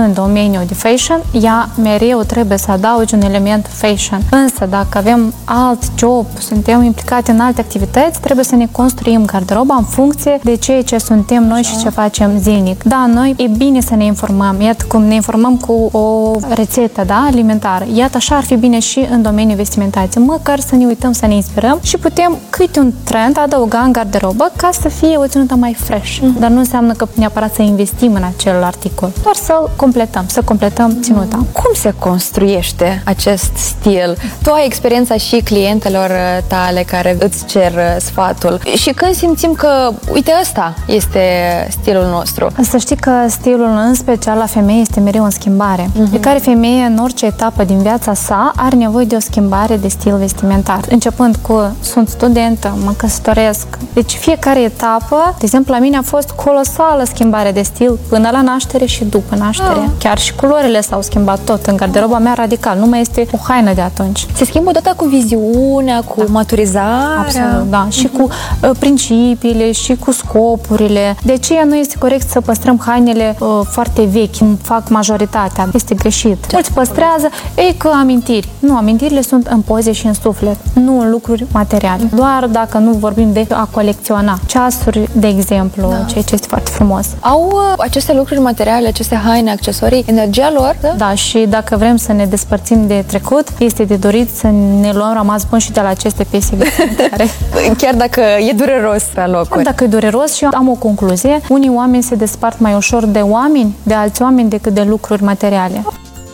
în domeniul de fashion, ea mereu trebuie să adauge un element fashion. Însă, dacă avem alt job, suntem implicate în alte activități, trebuie să ne construim garderoba în funcție de ceea ce suntem noi și ce facem zilnic. Da, noi e bine să ne informăm. Iată cum ne informăm cu o rețetă, da, alimentară. Iată, așa ar fi bine și în domeniul vestimentației. Măcar să ne uităm, să ne inspirăm și putem câte un trend adăuga în garderobă ca să fie o ținută mai fresh. Dar nu înseamnă că neapărat să investim în acel articol, doar să completăm ținuta. Cum se construiește acest stil? Tu ai experiența și clientelor tale care îți cer sfatul. Și când simțim că, uite, ăsta este stilul nostru? Să știi că stilul, în special la femeie, este mereu în schimbare. Fiecare femeie, în orice etapă din viața sa, are nevoie de o schimbare de stil vestimentar. Începând cu, sunt studentă, mă căsătoresc. Deci fiecare etapă, de exemplu, la mine a fost colosală schimbare de stil până la naștere și după naștere. Chiar și culorile s-au schimbat tot în garderoba mea radical. Nu mai este o haină de atunci. Se schimbă odată cu viziunea, cu maturizarea. Absolut, da. Și cu principiile, și cu scopurile. De aceea nu este corect să păstrăm hainele foarte vechi, cum fac majoritatea. Este greșit. Mulți păstrează, că amintiri. Nu, amintirile sunt în poze și în suflet, nu în lucruri materiale. Doar dacă nu vorbim de a colecționa. Ceasuri, de exemplu, ceea ce este foarte frumos. Au aceste lucruri materiale, aceste haine, accesorii, energia lor? Da, și dacă vrem să ne despărțim de trecut, este de dorit să ne luăm rămas bun și de la aceste piese vestimentare. Chiar dacă e dureros pe locuri. Chiar dacă e dureros, și eu am o concluzie. Unii oameni se despart mai ușor de oameni, de alți oameni, decât de lucruri materiale.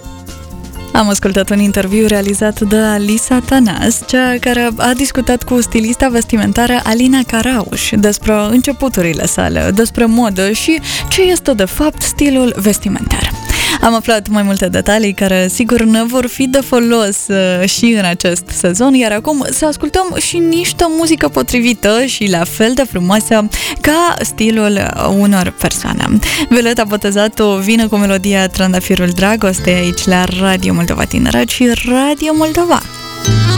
Am ascultat un interviu realizat de Alisa Tănaz, cea care a discutat cu stilista vestimentară Alina Carauș despre începuturile sale, despre modă și ce este de fapt stilul vestimentar. Am aflat mai multe detalii care sigur ne vor fi de folos și în acest sezon, iar acum să ascultăm și niște muzică potrivită și la fel de frumoasă ca stilul unor persoane. Violeta Botezatu vine cu melodia Trandafirul Dragostei aici la Radio Moldova Tineret și Radio Moldova.